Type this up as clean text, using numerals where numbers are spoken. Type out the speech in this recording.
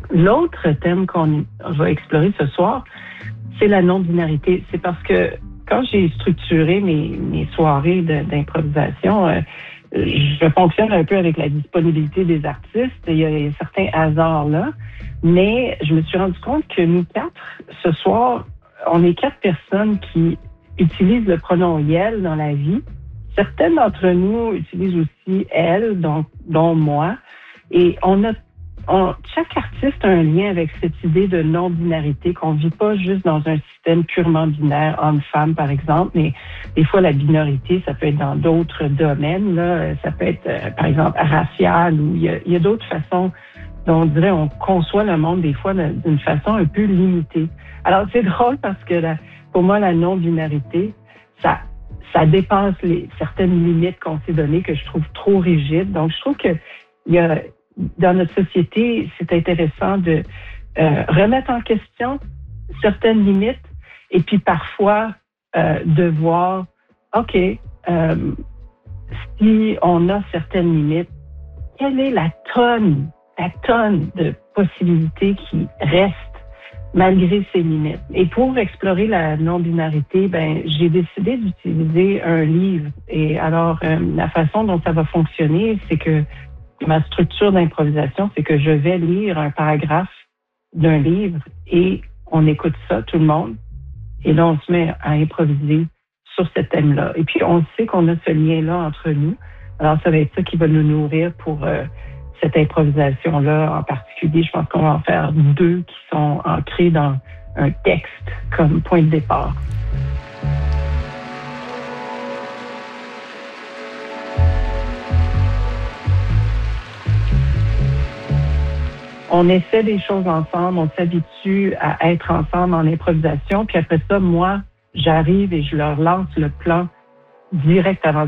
L'autre thème qu'on va explorer ce soir, c'est la non-binarité. C'est parce que quand j'ai structuré mes soirées d'improvisation, je fonctionne un peu avec la disponibilité des artistes. Il y a certains hasards là, mais je me suis rendu compte que nous quatre, ce soir, on est 4 personnes qui utilisent le pronom «yel» dans la vie. Certaines d'entre nous utilisent aussi «elle», donc, dont moi. Et chaque artiste a un lien avec cette idée de non-binarité, qu'on ne vit pas juste dans un système purement binaire, homme-femme, par exemple, mais des fois, la binarité, ça peut être dans d'autres domaines, là. Ça peut être, par exemple, racial, ou il y a d'autres façons dont on dirait on conçoit le monde, des fois, d'une façon un peu limitée. Alors, c'est drôle parce que pour moi, la non-binarité, ça dépasse certaines limites qu'on s'est données que je trouve trop rigides. Donc, je trouve que dans notre société, c'est intéressant de remettre en question certaines limites et puis parfois de voir, OK, si on a certaines limites, quelle est la tonne de possibilités qui restent malgré ces limites. Et pour explorer la non-binarité, j'ai décidé d'utiliser un livre. Et alors, la façon dont ça va fonctionner, c'est que ma structure d'improvisation, c'est que je vais lire un paragraphe d'un livre et on écoute ça, tout le monde. Et là, on se met à improviser sur ce thème-là. Et puis, on sait qu'on a ce lien-là entre nous. Alors, ça va être ça qui va nous nourrir pour cette improvisation-là en particulier. Je pense qu'on va en faire 2 qui sont ancrés dans un texte comme point de départ. On essaie des choses ensemble, on s'habitue à être ensemble en improvisation, puis après ça, moi, j'arrive et je leur lance le plan direct avant